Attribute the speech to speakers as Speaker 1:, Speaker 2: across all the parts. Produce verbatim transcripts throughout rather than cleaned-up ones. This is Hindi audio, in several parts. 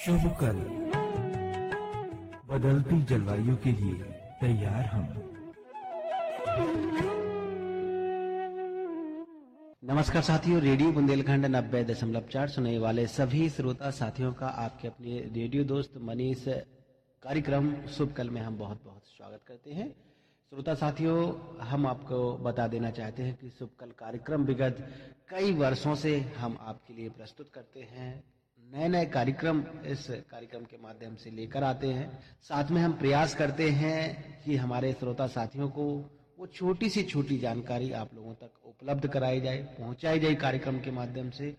Speaker 1: शुभ कल, बदलती जलवायु के लिए तैयार हम।
Speaker 2: नमस्कार साथियों, रेडियो बुंदेलखंड नब्बे दशमलव चार सुनने वाले सभी श्रोता साथियों का आपके अपने रेडियो दोस्त मनीष कार्यक्रम शुभ कल में हम बहुत बहुत स्वागत करते हैं। श्रोता साथियों, हम आपको बता देना चाहते हैं कि शुभ कल कार्यक्रम विगत कई वर्षों से हम आपके लिए प्रस्तुत करते हैं। नए नए कार्यक्रम इस कार्यक्रम के माध्यम से लेकर आते हैं। साथ में हम प्रयास करते हैं कि हमारे श्रोता साथियों को वो छोटी सी छोटी जानकारी आप लोगों तक उपलब्ध कराई जाए, पहुंचाई जाए कार्यक्रम के माध्यम से,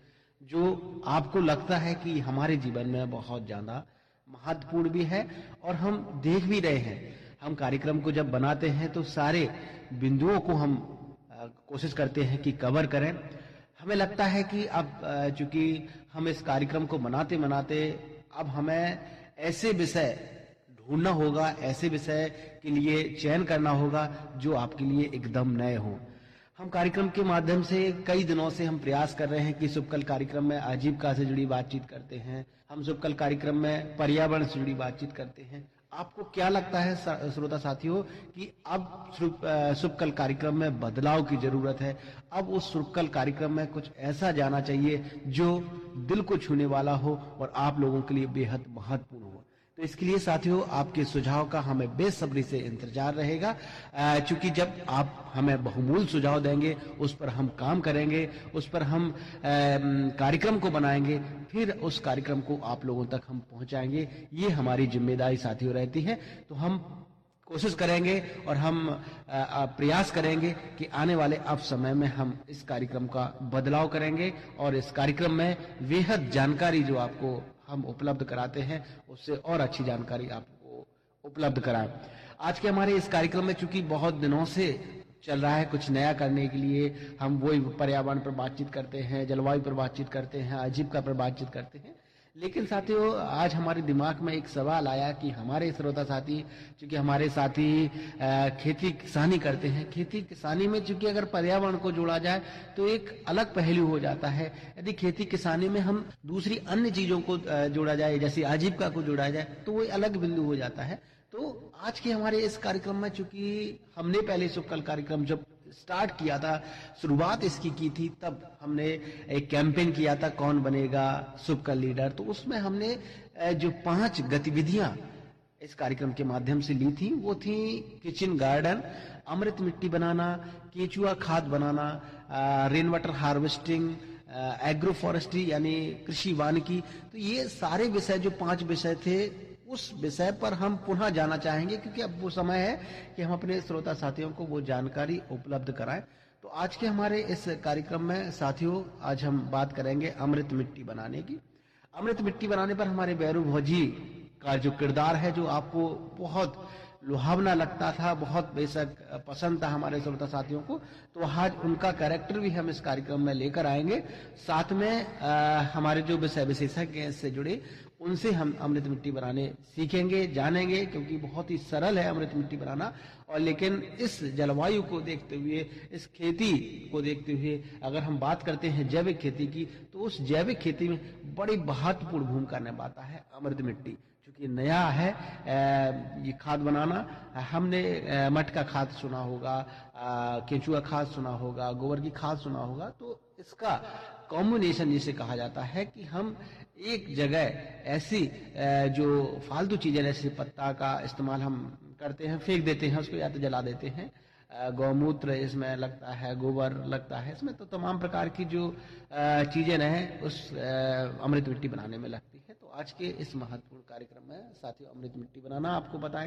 Speaker 2: जो आपको लगता है कि हमारे जीवन में बहुत ज्यादा महत्वपूर्ण भी है और हम देख भी रहे हैं। हम कार्यक्रम को जब बनाते हैं तो सारे बिंदुओं को हम कोशिश करते हैं कि कवर करें। हमें लगता है कि अब चूंकि हम इस कार्यक्रम को बनाते बनाते अब हमें ऐसे विषय ढूंढना होगा, ऐसे विषय के लिए चयन करना होगा जो आपके लिए एकदम नए हों। हम कार्यक्रम के माध्यम से कई दिनों से हम प्रयास कर रहे हैं कि शुभ कल कार्यक्रम में आजीविका से जुड़ी बातचीत करते हैं, हम शुभ कल कार्यक्रम में पर्यावरण से जुड़ी बातचीत करते हैं। आपको क्या लगता है श्रोता साथियों कि अब शुभ कल कार्यक्रम में बदलाव की जरूरत है? अब उस शुभ कल कार्यक्रम में कुछ ऐसा जाना चाहिए जो दिल को छूने वाला हो और आप लोगों के लिए बेहद महत्वपूर्ण हो। तो इसके लिए साथियों आपके सुझाव का हमें बेसब्री से इंतजार रहेगा, क्योंकि जब आप हमें बहुमूल्य सुझाव देंगे उस पर हम काम करेंगे, उस पर हम कार्यक्रम को बनाएंगे, फिर उस कार्यक्रम को आप लोगों तक हम पहुंचाएंगे। ये हमारी जिम्मेदारी साथियों रहती है। तो हम कोशिश करेंगे और हम प्रयास करेंगे कि आने वाले अब समय में हम इस कार्यक्रम का बदलाव करेंगे और इस कार्यक्रम में बेहद जानकारी जो आपको हम उपलब्ध कराते हैं उससे और अच्छी जानकारी आपको उपलब्ध कराएं। आज के हमारे इस कार्यक्रम में चूंकि बहुत दिनों से चल रहा है कुछ नया करने के लिए, हम वही पर्यावरण पर बातचीत करते हैं, जलवायु पर बातचीत करते हैं, आजीविका पर बातचीत करते हैं। लेकिन साथियों आज हमारे दिमाग में एक सवाल आया कि हमारे श्रोता साथी, चूंकि हमारे साथी खेती किसानी करते हैं, खेती किसानी में चूंकि अगर पर्यावरण को जोड़ा जाए तो एक अलग पहलू हो जाता है। यदि खेती किसानी में हम दूसरी अन्य चीजों को जोड़ा जाए, जैसे आजीविका को जोड़ा जाए, तो वो अलग बिंदु हो जाता है। तो आज के हमारे इस कार्यक्रम में चूंकि हमने पहले शुभ कल कार्यक्रम जब स्टार्ट किया था, शुरुआत इसकी की थी, तब हमने एक कैंपेन किया था कौन बनेगा शुभ कल लीडर। तो उसमें हमने जो पांच गतिविधियां इस कार्यक्रम के माध्यम से ली थी वो थी किचन गार्डन, अमृत मिट्टी बनाना, केचुआ खाद बनाना, rain water harvesting, agro forestry यानी कृषि वानिकी। तो ये सारे विषय जो पांच विषय थे उस विषय पर हम पुनः जाना चाहेंगे, क्योंकि अब वो समय है कि हम अपने श्रोता साथियों को वो जानकारी उपलब्ध कराएं। तो आज के हमारे इस कार्यक्रम में साथियों आज हम बात करेंगे अमृत मिट्टी बनाने की। अमृत मिट्टी बनाने पर हमारे बैरू भौजी का जो किरदार है, जो आपको बहुत लुभावना लगता था, बहुत बेशक पसंद था हमारे श्रोता साथियों को, तो आज उनका कैरेक्टर भी हम इस कार्यक्रम में लेकर आएंगे। साथ में आ, हमारे जो विषय विशेषज्ञ हैं इससे जुड़े, उनसे हम अमृत मिट्टी बनाने सीखेंगे, जानेंगे, क्योंकि बहुत ही सरल है अमृत मिट्टी बनाना। और लेकिन इस जलवायु को देखते हुए, इस खेती को देखते हुए अगर हम बात करते हैं जैविक खेती की, तो उस जैविक खेती में बड़ी महत्वपूर्ण भूमिका निभाता है अमृत मिट्टी। चूंकि नया है ये खाद बनाना, हमने मटका खाद सुना होगा, केंचुआ खाद सुना होगा, गोबर की खाद सुना होगा। तो इसका कॉम्बिनेशन जिसे कहा जाता है कि हम एक जगह ऐसी जो फालतू चीजें जैसे पत्ता का इस्तेमाल हम करते हैं, फेंक देते हैं उसको या तो जला देते हैं, गौमूत्र इसमें लगता है, गोबर लगता है इसमें, तो तमाम प्रकार की जो चीजें हैं उस अमृत मिट्टी बनाने में लगती है। तो आज के इस महत्वपूर्ण कार्यक्रम में साथियों अमृत मिट्टी बनाना आपको बताएं।